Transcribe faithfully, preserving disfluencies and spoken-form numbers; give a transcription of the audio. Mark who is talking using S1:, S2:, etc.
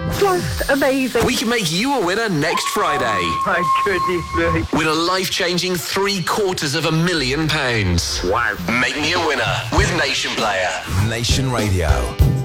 S1: Just amazing.
S2: We can make you a winner next Friday.
S1: My goodness me.
S2: With a life-changing three quarters of a million pounds.
S1: Wow.
S2: Make me a winner with Nation Player.
S3: Nation Radio.